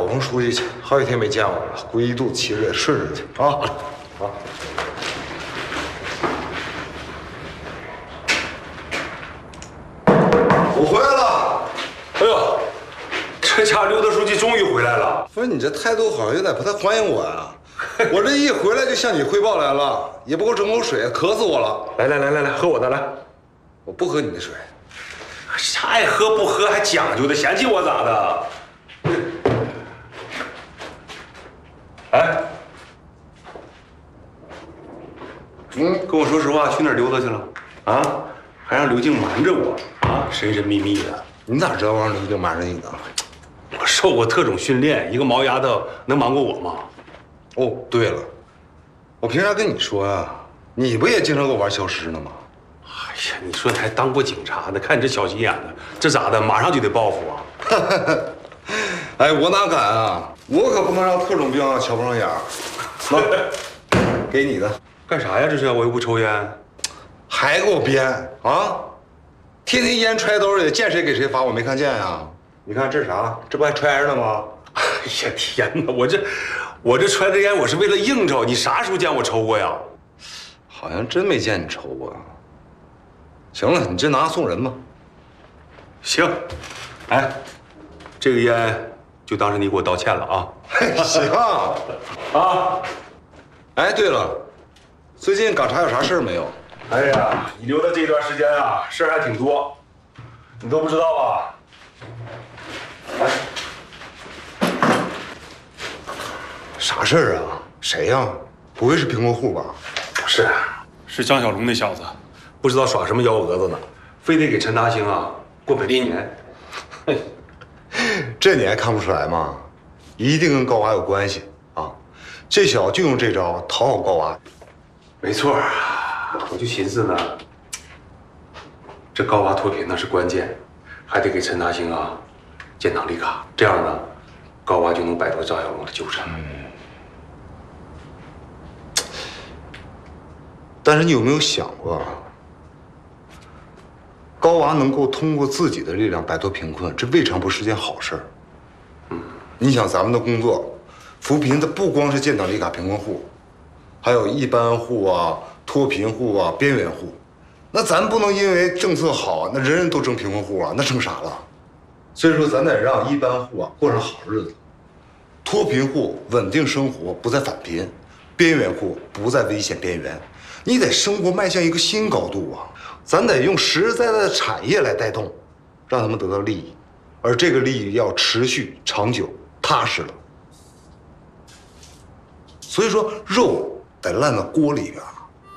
彭书记去，好几天没见我了，估计一肚子气也顺着去啊。好。我回来了。 哎呦，这家刘德书记终于回来了。 不是你这态度好像有点不太欢迎我呀。我这一回来就向你汇报来了，也不给我整口水，渴死我了。 来，喝我的来。 我不喝你的水。 啥爱喝不喝还讲究的，嫌弃我咋的？哎，跟我说实话，去哪儿溜达去了？啊，还让刘静瞒着我啊，神神秘秘的。 你咋知道我让刘静瞒着你的？ 我受过特种训练，一个毛丫头能瞒过我吗？ 哦，对了，我凭啥跟你说呀？你不也经常跟我玩消失呢吗？ 哎呀，你说你还当过警察呢，看你这小心眼的，这咋的？马上就得报复啊！ 哎，我哪敢啊！我可不能让特种兵啊瞧不上眼儿。来，给你的。 干啥呀？这是我又不抽烟， 还给我编啊！天天烟揣兜里，见谁给谁发，我没看见呀。你看这是啥？这不还揣着呢吗？ 哎呀天哪！我这揣着烟，我是为了应酬。你啥时候见我抽过呀？ 好像真没见你抽过。行了，你这拿送人吧。 行，哎，这个烟就当是你给我道歉了啊。 行啊。哎，对了，最近港察有啥事儿没有？ 哎呀，你留的这段时间啊，事儿还挺多，你都不知道吧？哎， 啥事儿啊？谁呀？不会是贫困户吧？ 不是，是张小龙那小子，不知道耍什么幺蛾子呢，非得给陈大兴啊过本历年。 这你还看不出来吗？一定跟高娃有关系啊！这小子就用这招讨好高娃。 没错，我就寻思呢，这高娃脱贫那是关键，还得给陈大兴啊建档立卡，这样呢，高娃就能摆脱张小龙的纠缠。 但是你有没有想过，高娃能够通过自己的力量摆脱贫困，这未尝不是件好事儿。你想咱们的工作，扶贫的不光是建档立卡贫困户，还有一般户啊、脱贫户啊、边缘户。那咱不能因为政策好，那人人都争贫困户啊，那成啥了？所以说，咱得让一般户啊过上好日子，脱贫户稳定生活，不再返贫；边缘户不在危险边缘。你得生活迈向一个新高度啊！咱得用实实在在的产业来带动，让他们得到利益，而这个利益要持续、长久、踏实了。所以说，肉得烂到锅里边。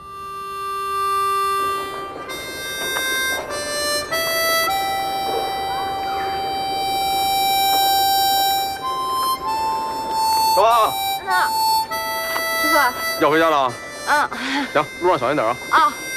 高娃， 师傅， 要回家了啊？ 嗯， 行，路上小心点啊。 啊。